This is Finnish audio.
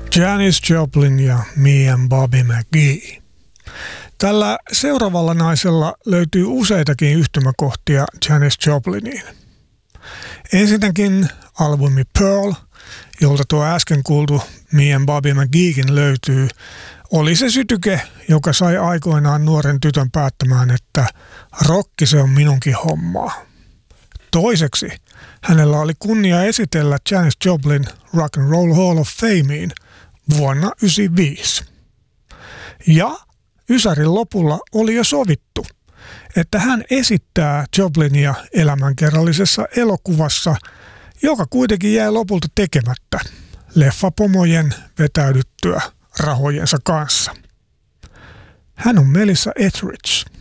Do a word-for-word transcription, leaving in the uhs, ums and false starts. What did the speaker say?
Janis Joplin ja Me and Bobby McGee. Tällä seuraavalla naisella löytyy useitakin yhtymäkohtia Janis Jopliniin. Ensinnäkin albumi Pearl, jolta tuo äsken kuultu Me and Bobby McGeekin löytyy, oli se sytyke, joka sai aikoinaan nuoren tytön päättämään, että rokki se on minunkin hommaa. Toiseksi hänellä oli kunnia esitellä Janis Joplin Rock and Roll Hall of Fameen vuonna yhdeksänkymmentäviisi. Ja ysärin lopulla oli jo sovittu, että hän esittää Joplinia elämänkerrallisessa elokuvassa, joka kuitenkin jäi lopulta tekemättä leffapomojen vetäydyttyä rahojensa kanssa. Hän on Melissa Etheridge.